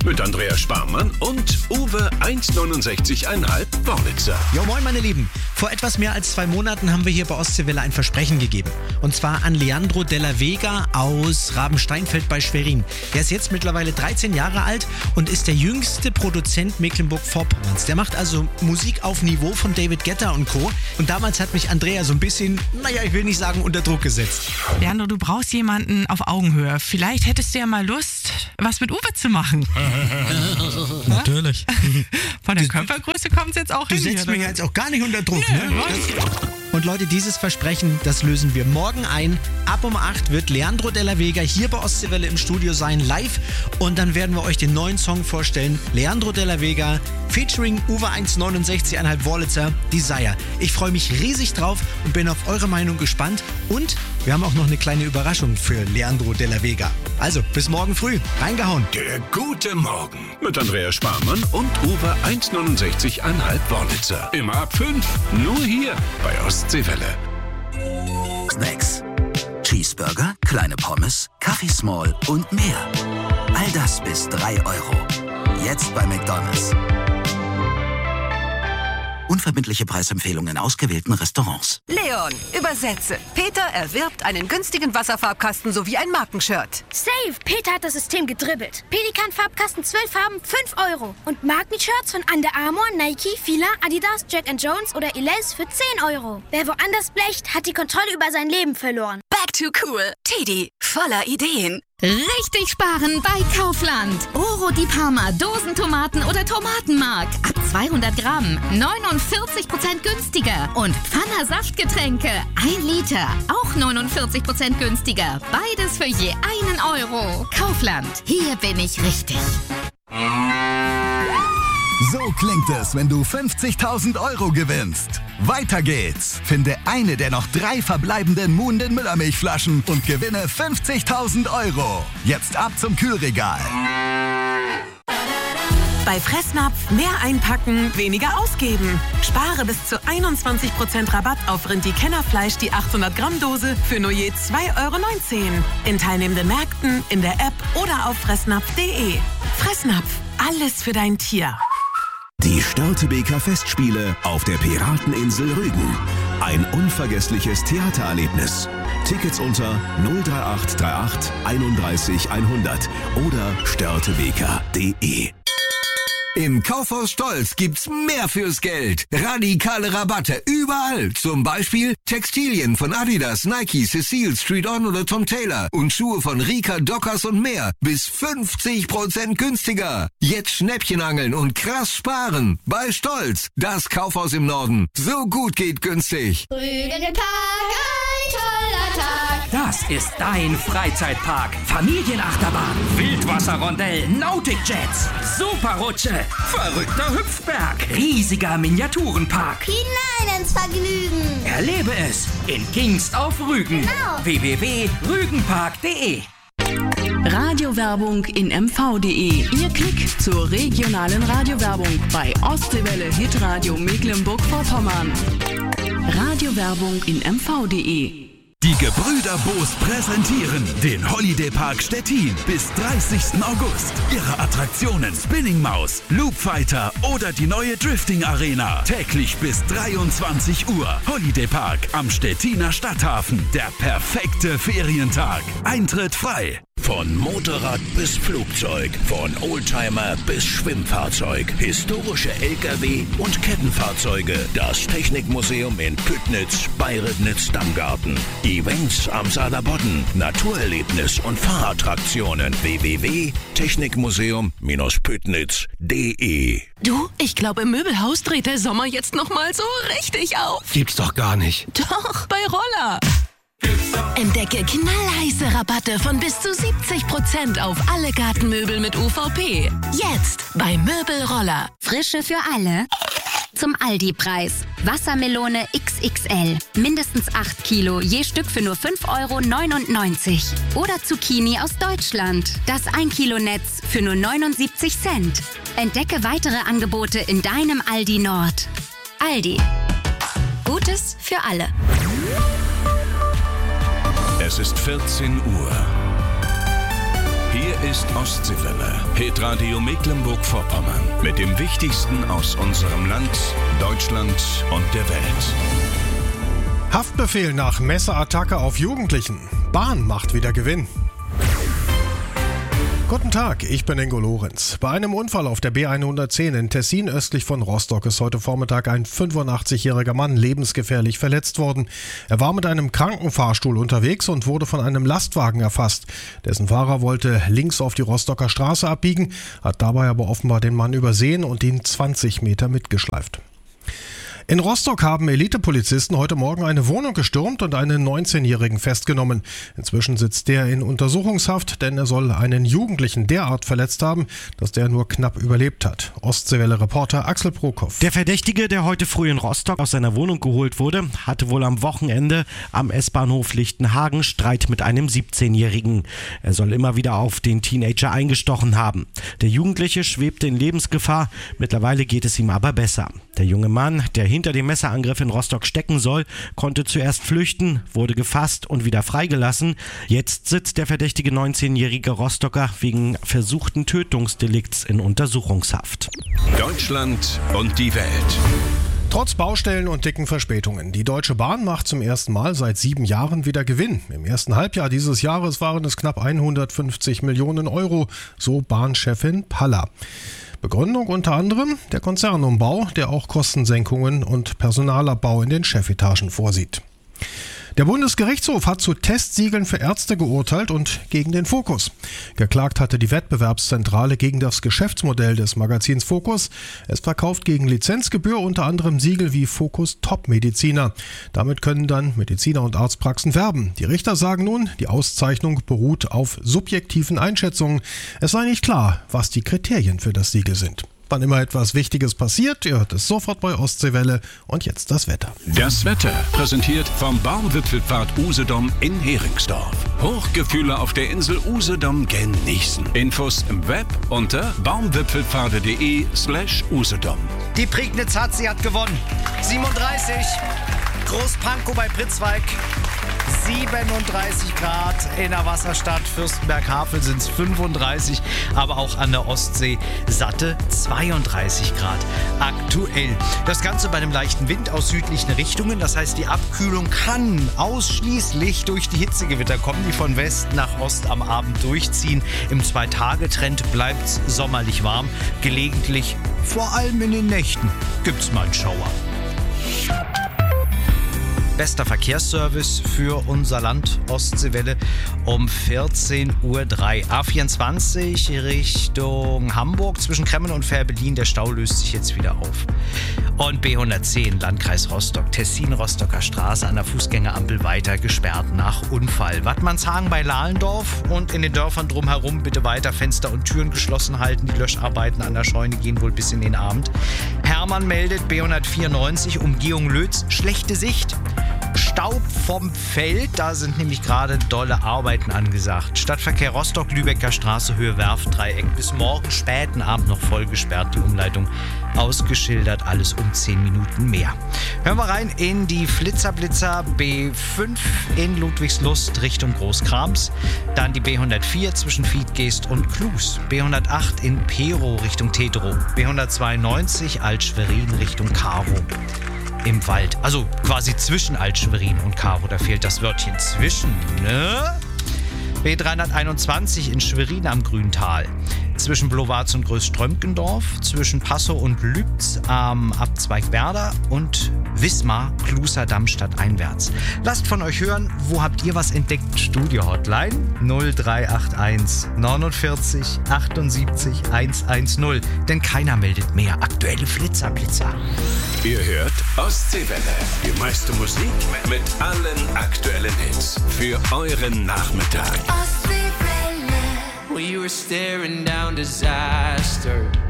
mit Andreas Sparmann und Uwe 1,69,5 Wörlitzer. Jo, moin meine Lieben. Vor etwas mehr als 2 Monaten haben wir hier bei Ostseewelle ein Versprechen gegeben. Und zwar an Leandro Della Vega aus Rabensteinfeld bei Schwerin. Der ist jetzt mittlerweile 13 Jahre alt und ist der jüngste Produzent Mecklenburg-Vorpommerns. Der macht also Musik auf Niveau von David Guetta und Co. Und damals hat mich Andrea so ein bisschen, ich will nicht sagen, unter Druck gesetzt. Leandro, du brauchst jemanden auf Augenhöhe. Vielleicht hättest du ja mal Lust, was mit Uwe zu machen. Natürlich. Von der Körpergröße kommt es jetzt auch hin. Du setzt mich jetzt auch gar nicht unter Druck. Nee, Ne? Und Leute, dieses Versprechen, das lösen wir morgen ein. Ab um 8 wird Leandro Della Vega hier bei Ostseewelle im Studio sein, live. Und dann werden wir euch den neuen Song vorstellen. Leandro Della Vega, featuring Uwe 1,69,5 Wörlitzer, Desire. Ich freue mich riesig drauf und bin auf eure Meinung gespannt. Und wir haben auch noch eine kleine Überraschung für Leandro Della Vega. Also, bis morgen früh. Reingehauen. Der gute Morgen mit Andreas Sparmann und Uwe 1,69,5 Wörlitzer. Immer ab 5, nur hier bei Ostseewelle. Snacks. Cheeseburger, kleine Pommes, Kaffee Small und mehr. All das bis 3 Euro. Jetzt bei McDonald's. Unverbindliche Preisempfehlungen in ausgewählten Restaurants. Leon, übersetze. Peter erwirbt einen günstigen Wasserfarbkasten sowie ein Markenshirt. Safe! Peter hat das System gedribbelt. Pelikan-Farbkasten 12 Farben, 5 Euro. Und Markenshirts von Under Armour, Nike, Fila, Adidas, Jack & Jones oder Elias für 10 Euro. Wer woanders blecht, hat die Kontrolle über sein Leben verloren. Back to cool. Teddy, voller Ideen. Richtig sparen bei Kaufland. Oro di Parma, Dosentomaten oder Tomatenmark. Ab 200 Gramm 49% günstiger. Und Pfanner Saftgetränke 1 Liter. Auch 49% günstiger. Beides für je 1 Euro. Kaufland. Hier bin ich richtig. So klingt es, wenn du 50.000 Euro gewinnst. Weiter geht's. Finde eine der noch 3 verbleibenden Muhnden Müllermilchflaschen und gewinne 50.000 Euro. Jetzt ab zum Kühlregal. Bei Fressnapf mehr einpacken, weniger ausgeben. Spare bis zu 21% Rabatt auf Rindi-Kennerfleisch die 800 Gramm Dose für nur je 2,19 Euro. In teilnehmenden Märkten, in der App oder auf fressnapf.de. Fressnapf, alles für dein Tier. Die Störtebeker Festspiele auf der Pirateninsel Rügen. Ein unvergessliches Theatererlebnis. Tickets unter 03838 31 100 oder störtebeker.de. Im Kaufhaus Stolz gibt's mehr fürs Geld. Radikale Rabatte überall. Zum Beispiel Textilien von Adidas, Nike, Cecile, Street On oder Tom Taylor. Und Schuhe von Rika, Dockers und mehr. Bis 50% günstiger. Jetzt Schnäppchen angeln und krass sparen. Bei Stolz. Das Kaufhaus im Norden. So gut geht günstig. Rügenpark, ein toller Tag. Das ist dein Freizeitpark. Familienachterbahn, Wildwasserrondell, Nautic Jets, Superrutsche, verrückter Hüpfberg, riesiger Miniaturenpark. Hinein ins Vergnügen. Erlebe es in Kingst auf Rügen. Genau. www.rügenpark.de. Radiowerbung in mv.de. Ihr Klick zur regionalen Radiowerbung bei Ostseewelle Hitradio Mecklenburg-Vorpommern. Radiowerbung in mv.de. Die Gebrüder Boos präsentieren den Holiday Park Stettin bis 30. August. Ihre Attraktionen Spinning Maus, Loop Fighter oder die neue Drifting Arena. Täglich bis 23 Uhr. Holiday Park am Stettiner Stadthafen. Der perfekte Ferientag. Eintritt frei. Von Motorrad bis Flugzeug, von Oldtimer bis Schwimmfahrzeug, historische LKW und Kettenfahrzeuge. Das Technikmuseum in Püttnitz, Bayrednitz-Dammgarten. Events am Saarlandbodden, Naturerlebnis und Fahrattraktionen. www.technikmuseum-püttnitz.de. Du, ich glaube, im Möbelhaus dreht der Sommer jetzt noch mal so richtig auf. Gibt's doch gar nicht. Doch, bei Roller. Entdecke knallheiße Rabatte von bis zu 70% auf alle Gartenmöbel mit UVP. Jetzt bei Möbelroller. Frische für alle. Zum Aldi-Preis. Wassermelone XXL. Mindestens 8 Kilo, je Stück für nur 5,99 €. Oder Zucchini aus Deutschland. Das 1 Kilo Netz für nur 79 Cent. Entdecke weitere Angebote in deinem Aldi Nord. Aldi. Gutes für alle. Es ist 14 Uhr. Hier ist Ostseewelle. Hitradio Mecklenburg-Vorpommern. Mit dem Wichtigsten aus unserem Land, Deutschland und der Welt. Haftbefehl nach Messerattacke auf Jugendlichen. Bahn macht wieder Gewinn. Guten Tag, ich bin Ingo Lorenz. Bei einem Unfall auf der B110 in Tessin östlich von Rostock ist heute Vormittag ein 85-jähriger Mann lebensgefährlich verletzt worden. Er war mit einem Krankenfahrstuhl unterwegs und wurde von einem Lastwagen erfasst. Dessen Fahrer wollte links auf die Rostocker Straße abbiegen, hat dabei aber offenbar den Mann übersehen und ihn 20 Meter mitgeschleift. In Rostock haben Elitepolizisten heute Morgen eine Wohnung gestürmt und einen 19-Jährigen festgenommen. Inzwischen sitzt der in Untersuchungshaft, denn er soll einen Jugendlichen derart verletzt haben, dass der nur knapp überlebt hat. Ostseewelle-Reporter Axel Prokop. Der Verdächtige, der heute früh in Rostock aus seiner Wohnung geholt wurde, hatte wohl am Wochenende am S-Bahnhof Lichtenhagen Streit mit einem 17-Jährigen. Er soll immer wieder auf den Teenager eingestochen haben. Der Jugendliche schwebte in Lebensgefahr, mittlerweile geht es ihm aber besser. Der junge Mann, der hinter dem Messerangriff in Rostock stecken soll, konnte zuerst flüchten, wurde gefasst und wieder freigelassen. Jetzt sitzt der verdächtige 19-jährige Rostocker wegen versuchten Tötungsdelikts in Untersuchungshaft. Deutschland und die Welt. Trotz Baustellen und dicken Verspätungen. Die Deutsche Bahn macht zum ersten Mal seit 7 Jahren wieder Gewinn. Im ersten Halbjahr dieses Jahres waren es knapp 150 Millionen Euro, so Bahnchefin Paller. Begründung unter anderem der Konzernumbau, der auch Kostensenkungen und Personalabbau in den Chefetagen vorsieht. Der Bundesgerichtshof hat zu Testsiegeln für Ärzte geurteilt und gegen den Focus. Geklagt hatte die Wettbewerbszentrale gegen das Geschäftsmodell des Magazins Focus. Es verkauft gegen Lizenzgebühr unter anderem Siegel wie Focus Top Mediziner. Damit können dann Mediziner und Arztpraxen werben. Die Richter sagen nun, die Auszeichnung beruht auf subjektiven Einschätzungen. Es sei nicht klar, was die Kriterien für das Siegel sind. Wann immer etwas Wichtiges passiert, ihr hört es sofort bei Ostseewelle. Und jetzt das Wetter. Das Wetter präsentiert vom Baumwipfelpfad Usedom in Heringsdorf. Hochgefühle auf der Insel Usedom genießen. Infos im Web unter baumwipfelpfade.de/Usedom. Die Prignitz hat gewonnen. 37. Großpankow bei Pritzwalk. 37 Grad in der Wasserstadt Fürstenberg-Havel sind es 35, aber auch an der Ostsee satte 32 Grad aktuell. Das Ganze bei einem leichten Wind aus südlichen Richtungen, das heißt die Abkühlung kann ausschließlich durch die Hitzegewitter kommen, die von West nach Ost am Abend durchziehen. Im 2-Tage-Trend bleibt es sommerlich warm, gelegentlich, vor allem in den Nächten, gibt es mal einen Schauer. Bester Verkehrsservice für unser Land, Ostseewelle, um 14:03 Uhr. A24 Richtung Hamburg zwischen Kremmen und Fährberlin. Der Stau löst sich jetzt wieder auf. Und B110 Landkreis Rostock, Tessin-Rostocker Straße an der Fußgängerampel weiter gesperrt nach Unfall. Wattmannshagen bei Lahlendorf und in den Dörfern drumherum bitte weiter Fenster und Türen geschlossen halten. Die Löscharbeiten an der Scheune gehen wohl bis in den Abend. Hermann meldet B194 Umgehung Lötz, schlechte Sicht. Staub vom Feld, da sind nämlich gerade dolle Arbeiten angesagt. Stadtverkehr Rostock, Lübecker Straße, Höhe Werftdreieck. Bis morgen späten Abend noch voll gesperrt, die Umleitung ausgeschildert, alles um 10 Minuten mehr. Hören wir rein in die Flitzer-Blitzer. B5 in Ludwigslust Richtung Großkrams. Dann die B104 zwischen Fiedgeest und Klus. B108 in Pero Richtung Tetro. B192 Alt-Schwerin Richtung Karo. Im Wald, also quasi zwischen Alt-Schwerin und Karo, da fehlt das Wörtchen zwischen, ne? B321 in Schwerin am Grüntal, zwischen Blowarz und Großströmkendorf, zwischen Passow und Lübz am Abzweig Werder und Wismar, Kluser Dammstadt einwärts. Lasst von euch hören, wo habt ihr was entdeckt? Studio-Hotline 0381 49 78 110, denn keiner meldet mehr. Aktuelle Flitzer-Blitzer. Ihr hört Ostseewelle, die meiste Musik mit allen aktuellen Hits für euren Nachmittag. We were staring down disaster.